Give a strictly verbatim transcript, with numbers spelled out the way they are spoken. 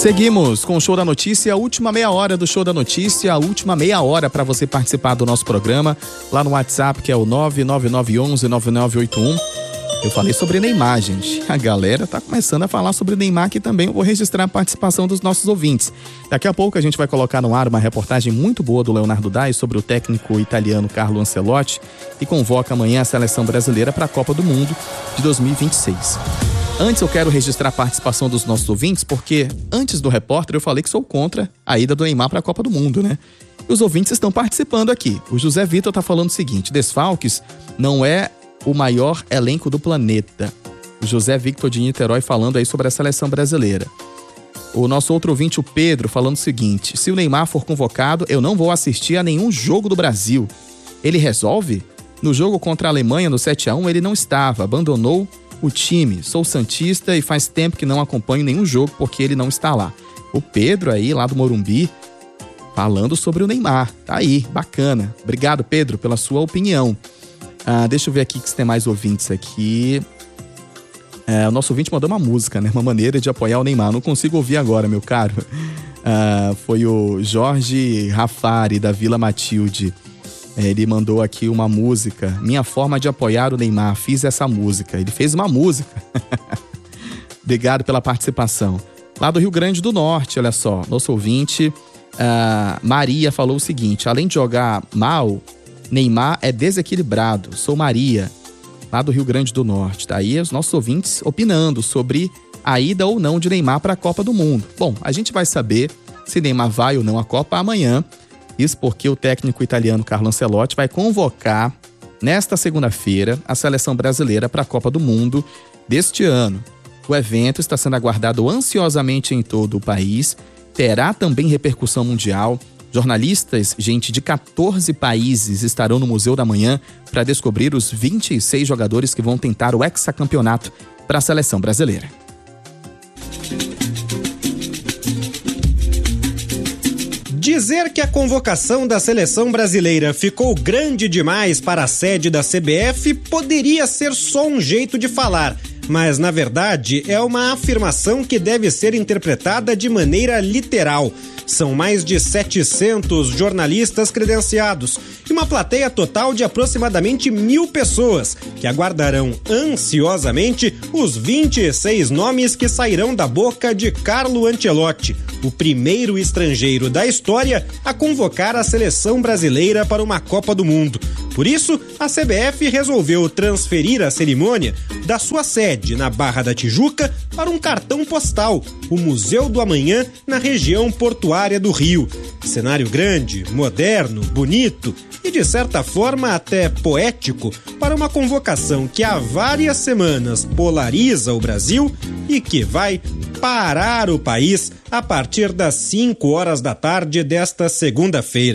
Seguimos com o Show da Notícia, a última meia hora do Show da Notícia, a última meia hora para você participar do nosso programa, lá no WhatsApp, que é o nove nove nove um um nove nove oito um. Eu falei sobre Neymar, gente. A galera tá começando a falar sobre Neymar aqui também. Eu vou registrar a participação dos nossos ouvintes. Daqui a pouco a gente vai colocar no ar uma reportagem muito boa do Leonardo Dai sobre o técnico italiano Carlo Ancelotti, que convoca amanhã a seleção brasileira para a Copa do Mundo de dois mil e vinte e seis. Antes eu quero registrar a participação dos nossos ouvintes, porque antes do repórter eu falei que sou contra a ida do Neymar para a Copa do Mundo, né? E os ouvintes estão participando aqui. O José Vitor tá falando o seguinte: desfalques não é o maior elenco do planeta. O José Victor de Niterói falando aí sobre a seleção brasileira. O nosso outro ouvinte, o Pedro, falando o seguinte: se o Neymar for convocado, eu não vou assistir a nenhum jogo do Brasil. Ele resolve? No jogo contra a Alemanha, no sete a um, ele não estava, abandonou o time. Sou santista e faz tempo que não acompanho nenhum jogo porque ele não está lá. O Pedro aí, lá do Morumbi, falando sobre o Neymar. Tá aí, bacana. Obrigado, Pedro, pela sua opinião. Ah, deixa eu ver aqui que tem mais ouvintes aqui. É, o nosso ouvinte mandou uma música, né? Uma maneira de apoiar o Neymar. Não consigo ouvir agora, meu caro. Ah, foi o Jorge Rafari, da Vila Matilde. É, ele mandou aqui uma música. Minha forma de apoiar o Neymar. Fiz essa música. Ele fez uma música. Obrigado pela participação. Lá do Rio Grande do Norte, olha só. Nosso ouvinte, ah, Maria, falou o seguinte: além de jogar mal, Neymar é desequilibrado. Sou Maria, lá do Rio Grande do Norte. Tá aí os nossos ouvintes opinando sobre a ida ou não de Neymar para a Copa do Mundo. Bom, a gente vai saber se Neymar vai ou não à Copa amanhã. Isso porque o técnico italiano Carlo Ancelotti vai convocar, nesta segunda-feira, a seleção brasileira para a Copa do Mundo deste ano. O evento está sendo aguardado ansiosamente em todo o país, terá também repercussão mundial. Jornalistas, gente de quatorze países, estarão no Museu da Manhã para descobrir os vinte e seis jogadores que vão tentar o hexacampeonato para a seleção brasileira. Dizer que a convocação da seleção brasileira ficou grande demais para a sede da C B F poderia ser só um jeito de falar, mas na verdade é uma afirmação que deve ser interpretada de maneira literal. São mais de setecentos jornalistas credenciados e uma plateia total de aproximadamente mil pessoas que aguardarão ansiosamente os vinte e seis nomes que sairão da boca de Carlo Ancelotti, o primeiro estrangeiro da história a convocar a seleção brasileira para uma Copa do Mundo. Por isso, a C B F resolveu transferir a cerimônia da sua sede na Barra da Tijuca para um cartão postal, o Museu do Amanhã, na região portuária do Rio. Cenário grande, moderno, bonito e, de certa forma, até poético para uma convocação que há várias semanas polariza o Brasil e que vai parar o país a partir das cinco horas da tarde desta segunda-feira.